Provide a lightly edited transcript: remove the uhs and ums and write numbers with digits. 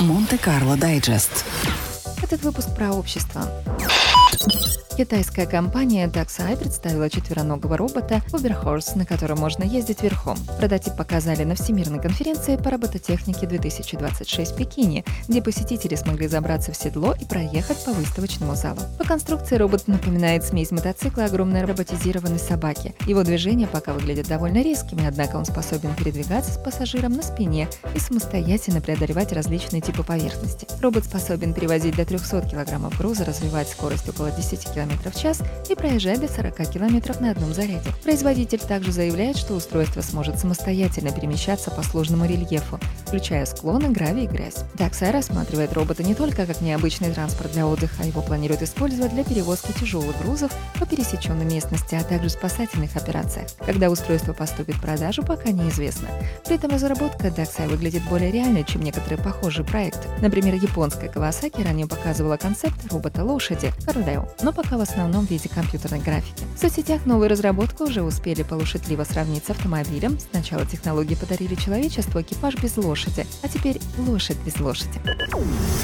Монте-Карло Дайджест. Этот выпуск про общество. Китайская компания DAXAI представила четвероногого робота Uber Horse, на котором можно ездить верхом. Прототип показали на Всемирной конференции по робототехнике 2026 в Пекине, где посетители смогли забраться в седло и проехать по выставочному залу. По конструкции робот напоминает смесь мотоцикла и огромной роботизированной собаки. Его движения пока выглядят довольно резкими, однако он способен передвигаться с пассажиром на спине и самостоятельно преодолевать различные типы поверхности. Робот способен перевозить до 300 кг груза, развивать скорость около 10 км в час и проезжать до 40 км на одном заряде. Производитель также заявляет, что устройство сможет самостоятельно перемещаться по сложному рельефу, включая склоны, гравий и грязь. DAXAI рассматривает робота не только как необычный транспорт для отдыха, его планируют использовать для перевозки тяжелых грузов по пересеченной местности, а также спасательных операциях. Когда устройство поступит в продажу, пока неизвестно. При этом разработка DAXAI выглядит более реальной, чем некоторые похожие проекты. Например, японская Kawasaki ранее показывала концепт робота-лошади Rodeo, но пока в основном в виде компьютерной графики. В соцсетях новую разработку уже успели полушутливо сравнить с автомобилем. Сначала технологии подарили человечеству экипаж без лошади, а теперь лошадь без лошади.